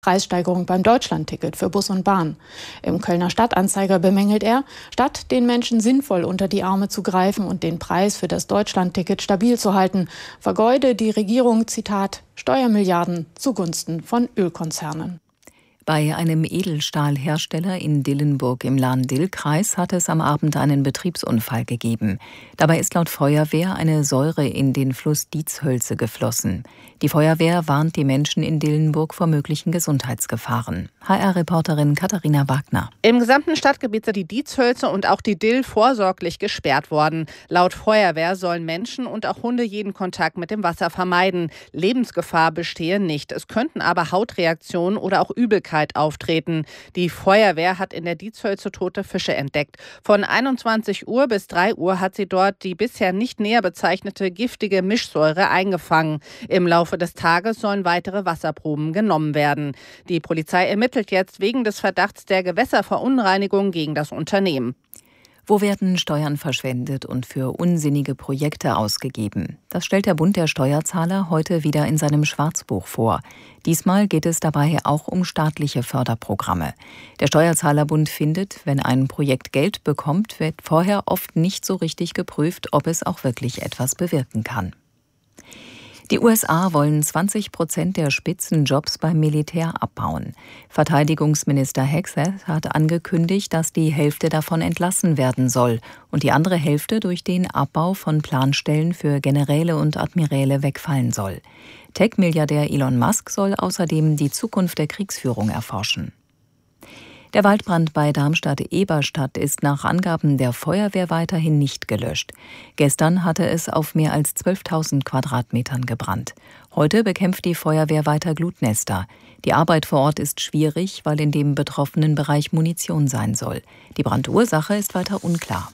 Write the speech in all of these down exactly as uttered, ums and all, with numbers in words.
Preissteigerung beim Deutschlandticket für Bus und Bahn. Im Kölner Stadtanzeiger bemängelt er, statt den Menschen sinnvoll unter die Arme zu greifen und den Preis für das Deutschlandticket stabil zu halten, vergeude die Regierung, Zitat, Steuermilliarden zugunsten von Ölkonzernen. Bei einem Edelstahlhersteller in Dillenburg im Lahn-Dill-Kreis hat es am Abend einen Betriebsunfall gegeben. Dabei ist laut Feuerwehr eine Säure in den Fluss Dietshölze geflossen. Die Feuerwehr warnt die Menschen in Dillenburg vor möglichen Gesundheitsgefahren. H R-Reporterin Katharina Wagner. Im gesamten Stadtgebiet sind die Dietshölze und auch die Dill vorsorglich gesperrt worden. Laut Feuerwehr sollen Menschen und auch Hunde jeden Kontakt mit dem Wasser vermeiden. Lebensgefahr bestehe nicht. Es könnten aber Hautreaktionen oder auch Übelkeit auftreten. Die Feuerwehr hat in der Dietshölze tote Fische entdeckt. Von einundzwanzig Uhr bis drei Uhr hat sie dort die bisher nicht näher bezeichnete giftige Mischsäure eingefangen. Im Laufe des Tages sollen weitere Wasserproben genommen werden. Die Polizei ermittelt jetzt wegen des Verdachts der Gewässerverunreinigung gegen das Unternehmen. Wo werden Steuern verschwendet und für unsinnige Projekte ausgegeben? Das stellt der Bund der Steuerzahler heute wieder in seinem Schwarzbuch vor. Diesmal geht es dabei auch um staatliche Förderprogramme. Der Steuerzahlerbund findet, wenn ein Projekt Geld bekommt, wird vorher oft nicht so richtig geprüft, ob es auch wirklich etwas bewirken kann. Die U S A wollen zwanzig Prozent der Spitzenjobs beim Militär abbauen. Verteidigungsminister Hegseth hat angekündigt, dass die Hälfte davon entlassen werden soll und die andere Hälfte durch den Abbau von Planstellen für Generäle und Admiräle wegfallen soll. Tech-Milliardär Elon Musk soll außerdem die Zukunft der Kriegsführung erforschen. Der Waldbrand bei Darmstadt-Eberstadt ist nach Angaben der Feuerwehr weiterhin nicht gelöscht. Gestern hatte es auf mehr als zwölftausend Quadratmetern gebrannt. Heute bekämpft die Feuerwehr weiter Glutnester. Die Arbeit vor Ort ist schwierig, weil in dem betroffenen Bereich Munition sein soll. Die Brandursache ist weiter unklar.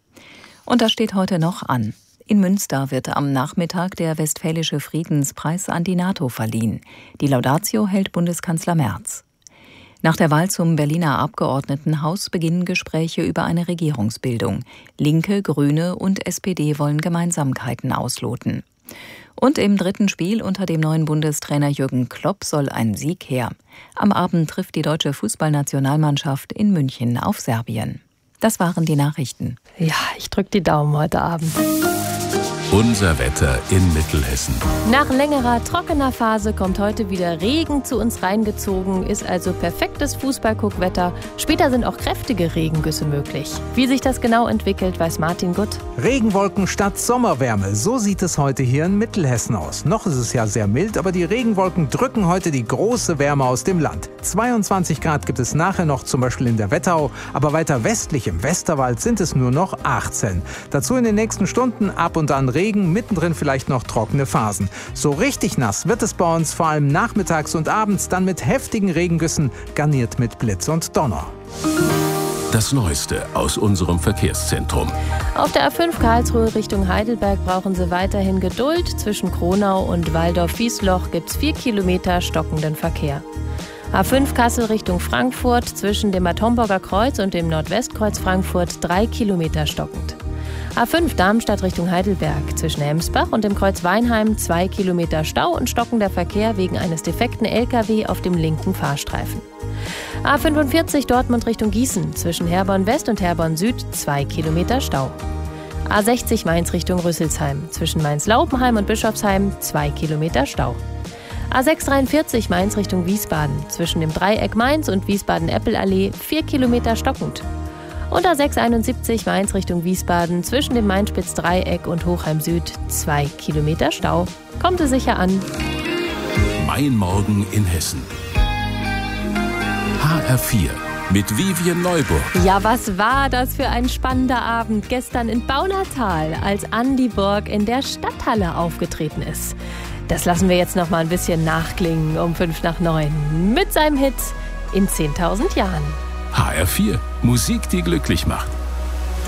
Und das steht heute noch an. In Münster wird am Nachmittag der Westfälische Friedenspreis an die NATO verliehen. Die Laudatio hält Bundeskanzler Merz. Nach der Wahl zum Berliner Abgeordnetenhaus beginnen Gespräche über eine Regierungsbildung. Linke, Grüne und S P D wollen Gemeinsamkeiten ausloten. Und im dritten Spiel unter dem neuen Bundestrainer Jürgen Klopp soll ein Sieg her. Am Abend trifft die deutsche Fußballnationalmannschaft in München auf Serbien. Das waren die Nachrichten. Ja, ich drücke die Daumen heute Abend. Unser Wetter in Mittelhessen. Nach längerer trockener Phase kommt heute wieder Regen zu uns reingezogen, ist also perfektes Fußballguckwetter. Später sind auch kräftige Regengüsse möglich. Wie sich das genau entwickelt, weiß Martin Gutt. Regenwolken statt Sommerwärme, so sieht es heute hier in Mittelhessen aus. Noch ist es ja sehr mild, aber die Regenwolken drücken heute die große Wärme aus dem Land. zweiundzwanzig Grad gibt es nachher noch, zum Beispiel in der Wetterau, aber weiter westlich im Westerwald sind es nur noch achtzehn. Dazu in den nächsten Stunden ab und an Regen. Regen, mittendrin vielleicht noch trockene Phasen. So richtig nass wird es bei uns vor allem nachmittags und abends, dann mit heftigen Regengüssen, garniert mit Blitz und Donner. Das Neueste aus unserem Verkehrszentrum. Auf der A fünf Karlsruhe Richtung Heidelberg brauchen Sie weiterhin Geduld. Zwischen Kronau und Waldorf-Wiesloch gibt es vier Kilometer stockenden Verkehr. A fünf Kassel Richtung Frankfurt, zwischen dem Bad Homburger Kreuz und dem Nordwestkreuz Frankfurt drei Kilometer stockend. A fünf Darmstadt Richtung Heidelberg, zwischen Hemsbach und dem Kreuz Weinheim zwei Kilometer Stau und stockender Verkehr wegen eines defekten L K W auf dem linken Fahrstreifen. A fünfundvierzig Dortmund Richtung Gießen, zwischen Herborn West und Herborn Süd zwei Kilometer Stau. A sechzig Mainz Richtung Rüsselsheim, zwischen Mainz-Laupenheim und Bischofsheim zwei Kilometer Stau. A sechshundertdreiundvierzig Mainz Richtung Wiesbaden, zwischen dem Dreieck Mainz und Wiesbaden-Eppel-Allee vier Kilometer stockend. Und A sechshunderteinundsiebzig Mainz Richtung Wiesbaden, zwischen dem Mainspitz-Dreieck und Hochheim Süd zwei Kilometer Stau. Kommt es sicher an. Mein Morgen in Hessen. H R vier mit Vivian Neuburg. Ja, was war das für ein spannender Abend gestern in Baunatal, als Andi Borg in der Stadthalle aufgetreten ist. Das lassen wir jetzt noch mal ein bisschen nachklingen um fünf nach neun mit seinem Hit In zehntausend Jahren. H R vier, Musik, die glücklich macht.